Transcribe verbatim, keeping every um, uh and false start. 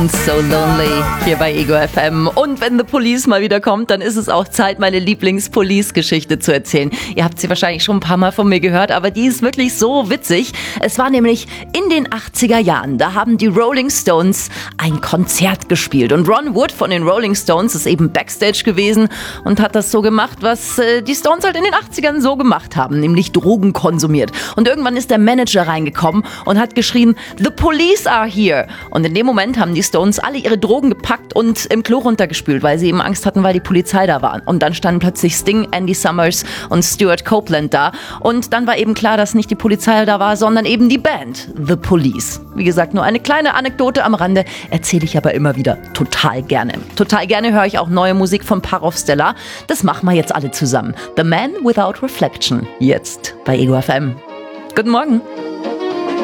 So Lonely hier bei Ego F M. Und wenn The Police mal wieder kommt, dann ist es auch Zeit, meine Lieblings-Police-Geschichte zu erzählen. Ihr habt sie wahrscheinlich schon ein paar Mal von mir gehört, aber die ist wirklich so witzig. Es war nämlich in den achtziger Jahren. Da haben die Rolling Stones ein Konzert gespielt. Und Ron Wood von den Rolling Stones ist eben Backstage gewesen und hat das so gemacht, was äh, die Stones halt in den achtzigern so gemacht haben, nämlich Drogen konsumiert. Und irgendwann ist der Manager reingekommen und hat geschrien, "The police are here!" Und in dem Moment haben die Stones alle ihre Drogen gepackt und im Klo runtergespült, weil sie eben Angst hatten, weil die Polizei da war. Und dann standen plötzlich Sting, Andy Summers und Stuart Copeland da. Und dann war eben klar, dass nicht die Polizei da war, sondern eben die Band, The Police. Wie gesagt, nur eine kleine Anekdote am Rande, erzähle ich aber immer wieder total gerne. Total gerne höre ich auch neue Musik von Parov Stelar. Das machen wir jetzt alle zusammen. The Man Without Reflection, jetzt bei Ego F M. Guten Morgen.